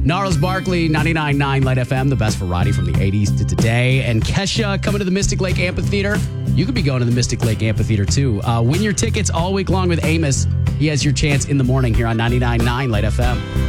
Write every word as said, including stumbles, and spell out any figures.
Gnarls Barkley, ninety-nine point nine Light F M, the best variety from the eighties to today. And Kesha coming to the Mystic Lake Amphitheater. You could be going to the Mystic Lake Amphitheater too. Uh, win your tickets all week long with Amos. He has your chance in the morning here on ninety-nine point nine Light F M.